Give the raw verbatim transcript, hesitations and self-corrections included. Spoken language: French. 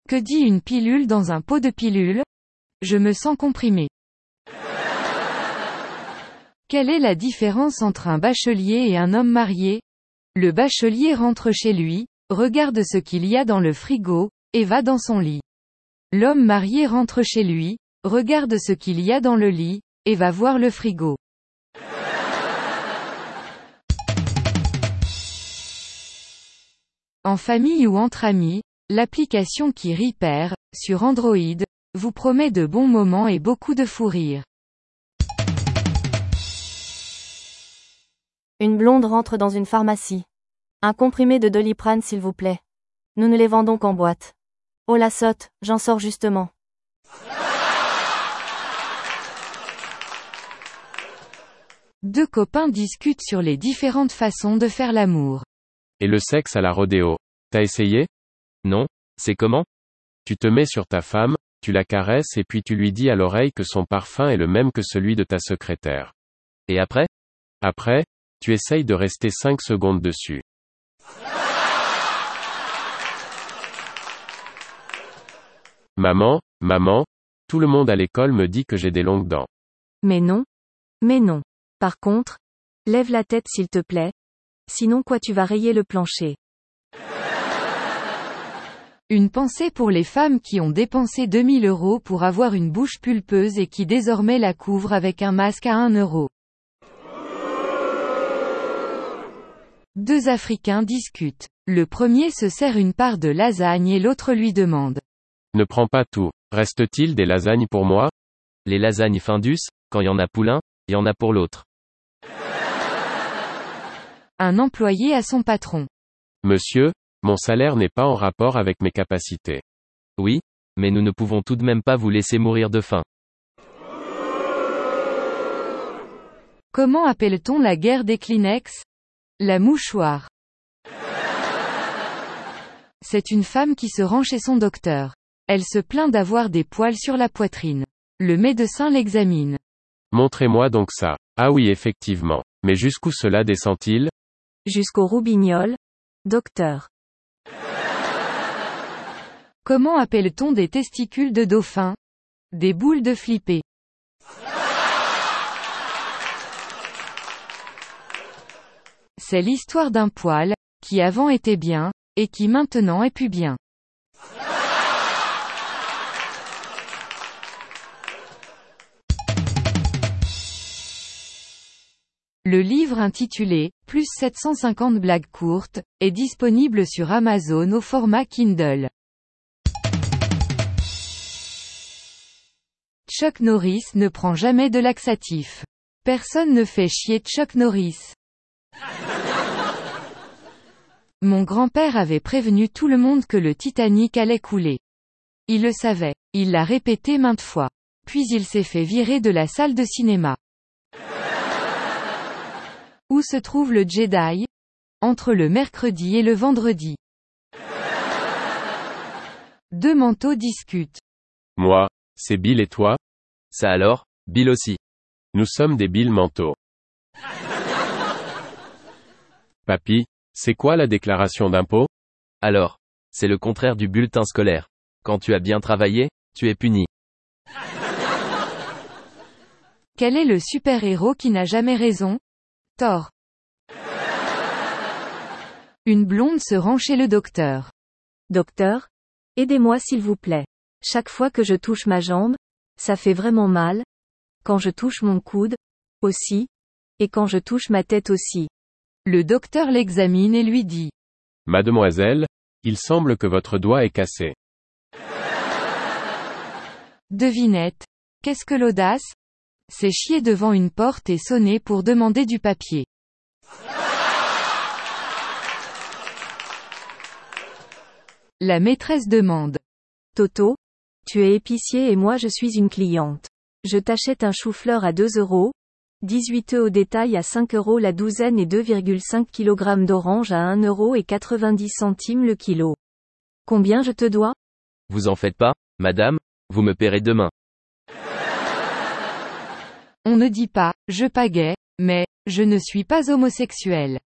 Que dit une pilule dans un pot de pilule? Je me sens comprimé. Quelle est la différence entre un bachelier et un homme marié? Le bachelier rentre chez lui, regarde ce qu'il y a dans le frigo, et va dans son lit. L'homme marié rentre chez lui, regarde ce qu'il y a dans le lit, et va voir le frigo. En famille ou entre amis, l'application qui rit perd, sur Android, vous promet de bons moments et beaucoup de fou rire. Une blonde rentre dans une pharmacie. Un comprimé de Doliprane s'il vous plaît. Nous ne les vendons qu'en boîte. Oh la sotte, j'en sors justement. Deux copains discutent sur les différentes façons de faire l'amour. Et le sexe à la rodéo. T'as essayé? Non, c'est comment? Tu te mets sur ta femme, tu la caresses et puis tu lui dis à l'oreille que son parfum est le même que celui de ta secrétaire. Et après? Après, tu essayes de rester cinq secondes dessus. Maman, maman, tout le monde à l'école me dit que j'ai des longues dents. Mais non. Mais non. Par contre, lève la tête s'il te plaît. Sinon quoi tu vas rayer le plancher. Une pensée pour les femmes qui ont dépensé deux mille euros pour avoir une bouche pulpeuse et qui désormais la couvrent avec un masque à un euro. Deux Africains discutent. Le premier se sert une part de lasagne et l'autre lui demande. Ne prends pas tout. Reste-t-il des lasagnes pour moi? Les lasagnes Findus, quand y en a pour l'un, y en a pour l'autre. Un employé à son patron. Monsieur, mon salaire n'est pas en rapport avec mes capacités. Oui, mais nous ne pouvons tout de même pas vous laisser mourir de faim. Comment appelle-t-on la guerre des Kleenex? La mouchoir. C'est une femme qui se rend chez son docteur. Elle se plaint d'avoir des poils sur la poitrine. Le médecin l'examine. Montrez-moi donc ça. Ah oui effectivement. Mais jusqu'où cela descend-il? Jusqu'au roubignoles. Docteur. Comment appelle-t-on des testicules de dauphin? Des boules de flipper. C'est l'histoire d'un poil, qui avant était bien, et qui maintenant est plus bien. Le livre intitulé « Plus sept cent cinquante blagues courtes » est disponible sur Amazon au format Kindle. Chuck Norris ne prend jamais de laxatif. Personne ne fait chier Chuck Norris. Mon grand-père avait prévenu tout le monde que le Titanic allait couler. Il le savait. Il l'a répété maintes fois. Puis il s'est fait virer de la salle de cinéma. Où se trouve le Jedi? Entre le mercredi et le vendredi. Deux manteaux discutent. Moi, c'est Bill et toi? Ça alors, Bill aussi. Nous sommes des Bill manteaux. Papy, c'est quoi la déclaration d'impôt? Alors, c'est le contraire du bulletin scolaire. Quand tu as bien travaillé, tu es puni. Quel est le super-héros qui n'a jamais raison? Thor. Une blonde se rend chez le docteur. Docteur? Aidez-moi s'il vous plaît. Chaque fois que je touche ma jambe, ça fait vraiment mal. Quand je touche mon coude, aussi. Et quand je touche ma tête aussi. Le docteur l'examine et lui dit. Mademoiselle, il semble que votre doigt est cassé. Devinette. Qu'est-ce que l'audace? C'est chier devant une porte et sonner pour demander du papier. La maîtresse demande. Toto? Tu es épicier et moi je suis une cliente. Je t'achète un chou-fleur à deux euros, dix-huit œufs au détail à cinq euros la douzaine et deux virgule cinq kilogrammes d'orange à un euro et quatre-vingt-dix centimes le kilo. Combien je te dois? Vous en faites pas, madame, vous me paierez demain. On ne dit pas, je pagaie, mais, je ne suis pas homosexuel.